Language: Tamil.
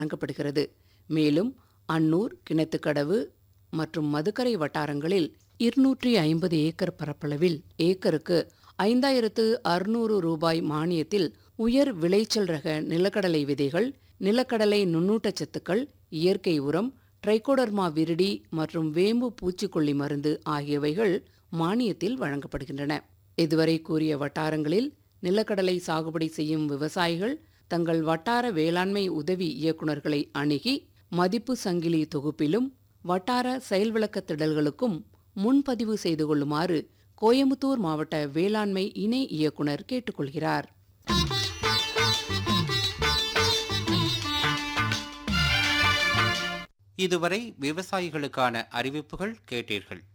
வழங்கப்படுகிறது. மேலும் அன்னூர், கிணத்துக்கடவு மற்றும் மதுக்கரை வட்டாரங்களில் 250 ஏக்கர் பரப்பளவில் ஏக்கருக்கு 5600 ரூபாய் மானியத்தில் உயர் விளைச்சல் ரக நிலக்கடலை விதைகள், நிலக்கடலை நுண்ணூட்டச்சத்துக்கள், இயற்கை உரம், ட்ரைகோடர்மா விரிடி மற்றும் வேம்பு பூச்சிக்கொல்லி மருந்து ஆகியவைகள் மானியத்தில் வழங்கப்படுகின்றன. இதுவரை கூறிய வட்டாரங்களில் நிலக்கடலை சாகுபடி செய்யும் விவசாயிகள் தங்கள் வட்டார வேளாண்மை உதவி இயக்குநர்களை அணுகி மதிப்பு சங்கிலி தொகுப்பிலும் வட்டார செயல்விளக்க திடல்களுக்கும் முன்பதிவு செய்து கொள்ளுமாறு கோயமுத்தூர் மாவட்ட வேளாண்மை இணை இயக்குனர் கேட்டுக்கொள்கிறார். இதுவரை விவசாயிகளுக்கான அறிவிப்புகள் கேட்டீர்கள்.